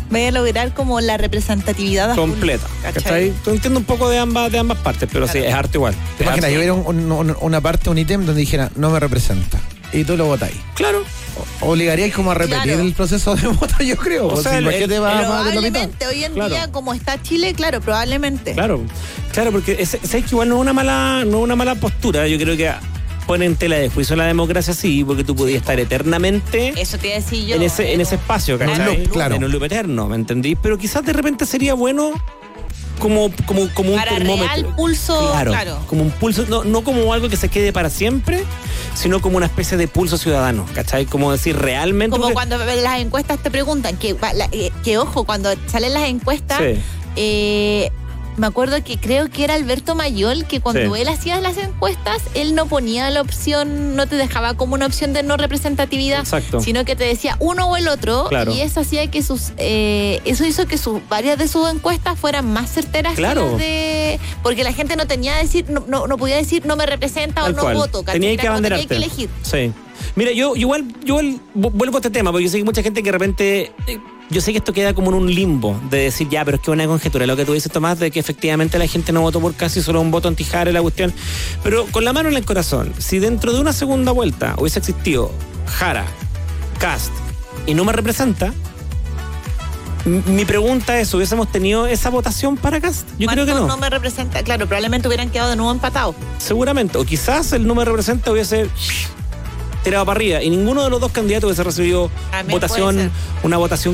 vaya a lograr como la representatividad completa. ¿Cachai? Entiendo un poco de ambas partes, pero claro. Sí, es arte igual. ¿Te imaginas? Yo hubiera una parte, un ítem donde dijera, no me representa. Y tú lo votáis. Claro. Obligaríais como a repetir el proceso de voto, yo creo. O sea, probablemente hoy en día, como está Chile, claro, probablemente. Claro, porque sabes que igual no es una mala postura. Yo creo que pone en tela de juicio la democracia, sí, porque tú podías estar eternamente. Eso te iba a decir yo. En ese espacio, ¿cachai? Claro. En un loop eterno, ¿me entendí? Pero quizás de repente sería bueno como un para termómetro. Real pulso, claro. Como un pulso, no como algo que se quede para siempre, sino como una especie de pulso ciudadano, ¿cachai? Como decir realmente. Como cuando las encuestas te preguntan, que ojo, cuando salen las encuestas, me acuerdo que creo que era Alberto Mayol, que cuando él hacía las encuestas, él no ponía la opción, no te dejaba como una opción de no representatividad, sino que te decía uno o el otro, claro. Y eso hacía que eso hizo que varias de sus encuestas fueran más certeras, claro. Porque la gente no tenía decir, no podía decir no me representa o no voto, tenía que abanderarte. Tenía que elegir. Sí. Mira, yo igual vuelvo a este tema, porque yo sé que mucha gente que de repente, yo sé que esto queda como en un limbo, de decir ya, pero es que una conjetura, lo que tú dices, Tomás, de que efectivamente la gente no votó por casi solo un voto anti-Jara, la cuestión, pero con la mano en el corazón, si dentro de una segunda vuelta hubiese existido Jara, Kast y no me representa, mi pregunta es, ¿hubiésemos tenido esa votación para Kast? Yo creo que no. No me representa, claro, probablemente hubieran quedado de nuevo empatados. Seguramente, o quizás el no me representa hubiese tirado para arriba y ninguno de los dos candidatos hubiese recibido una votación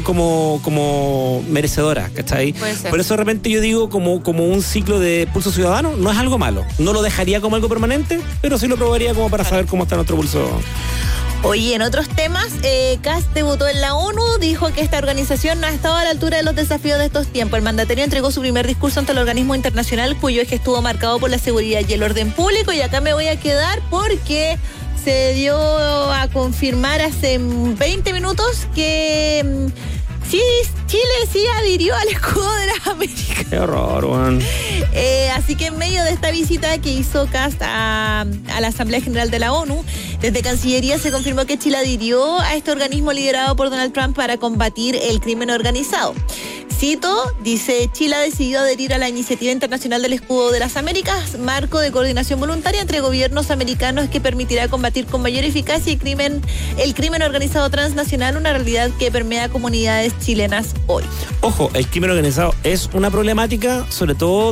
como merecedora, ¿cachai? Por eso de repente yo digo como un ciclo de pulso ciudadano no es algo malo, no lo dejaría como algo permanente, pero sí lo probaría como para saber cómo está nuestro pulso. Oye, en otros temas, Kast debutó en la ONU, dijo que esta organización no ha estado a la altura de los desafíos de estos tiempos. El mandatario entregó su primer discurso ante el organismo internacional, cuyo eje estuvo marcado por la seguridad y el orden público, y acá me voy a quedar porque se dio a confirmar hace 20 minutos que sí, Chile sí adhirió al escudo de las Américas. Qué horror, weón. Así que en medio de esta visita que hizo Kast a la Asamblea General de la ONU, desde Cancillería se confirmó que Chile adhirió a este organismo liderado por Donald Trump para combatir el crimen organizado. Cito, dice, Chile ha decidido adherir a la Iniciativa Internacional del Escudo de las Américas, marco de coordinación voluntaria entre gobiernos americanos que permitirá combatir con mayor eficacia el crimen organizado transnacional, una realidad que permea comunidades chilenas hoy. Ojo, el crimen organizado es una problemática, sobre todo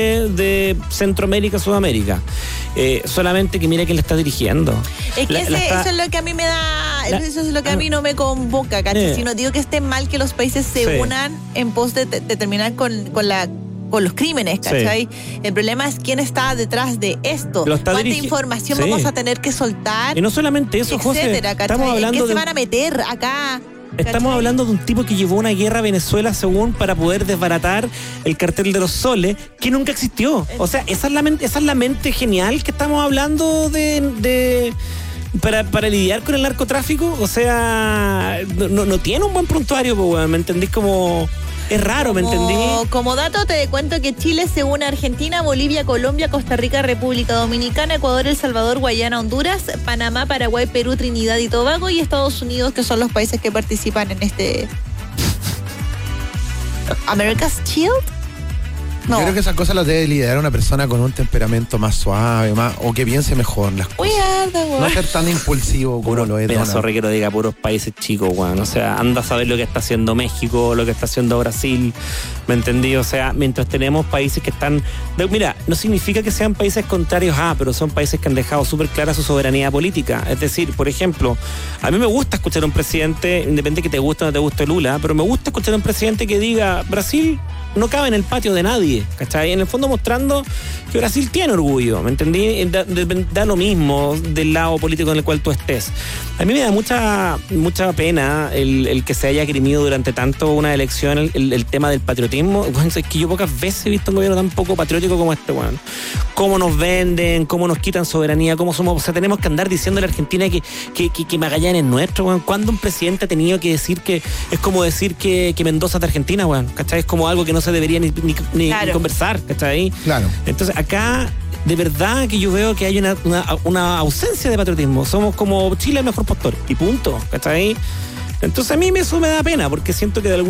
de Centroamérica, Sudamérica. Solamente que mira quién le está dirigiendo. Es que eso es lo que a mí me da, eso es lo que a mí no me convoca, ¿cachai? Sino digo que esté mal que los países se unan en pos de terminar con los crímenes, ¿cachai? El problema es quién está detrás de esto. ¿Cuánta información vamos a tener que soltar? Y no solamente eso, etcétera, José. Estamos hablando ¿en qué se van a meter acá? Estamos hablando de un tipo que llevó una guerra a Venezuela según para poder desbaratar el cartel de los soles, que nunca existió. O sea, esa es la mente genial que estamos hablando de para lidiar con el narcotráfico. O sea, no tiene un buen prontuario, ¿me entendís? Como es raro, ¿me entendí? Como dato te cuento que Chile se une a Argentina, Bolivia, Colombia, Costa Rica, República Dominicana, Ecuador, El Salvador, Guayana, Honduras, Panamá, Paraguay, Perú, Trinidad y Tobago y Estados Unidos, que son los países que participan en este America's Shield. No. Yo creo que esas cosas las debe liderar una persona con un temperamento más suave, o que piense mejor las cosas. No ser tan impulsivo como lo es Donald. Sorry que lo diga, puros países chicos, weón. O sea, anda a saber lo que está haciendo México, lo que está haciendo Brasil, ¿me entendí? O sea, mientras tenemos países que están... Mira, no significa que sean países contrarios pero son países que han dejado súper clara su soberanía política. Es decir, por ejemplo, a mí me gusta escuchar a un presidente, independiente que te guste o no te guste Lula, pero me gusta escuchar a un presidente que diga, Brasil no cabe en el patio de nadie, ¿cachai? En el fondo mostrando que Brasil tiene orgullo, ¿me entendí? Da lo mismo del lado político en el cual tú estés. A mí me da mucha pena el que se haya grimido durante tanto una elección el tema del patriotismo. Bueno, es que yo pocas veces he visto un gobierno tan poco patriótico como este, bueno. Cómo nos venden, cómo nos quitan soberanía, cómo somos... O sea, tenemos que andar diciéndole a Argentina que Magallanes es nuestro, bueno. ¿Cuándo un presidente ha tenido que decir que... Es como decir que Mendoza es de Argentina, bueno, ¿cachai? Es como algo que no se debería ni conversar, ¿cachai? Claro. Entonces, acá, de verdad que yo veo que hay una ausencia de patriotismo. Somos como Chile el mejor postor, y punto, ¿cachai? Entonces a mí eso me da pena, porque siento que de alguna